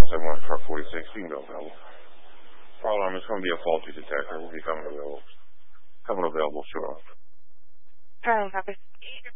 71 truck 46, you can go available. Problem, it's going to be a faulty detector. We'll be coming available shortly. Copy.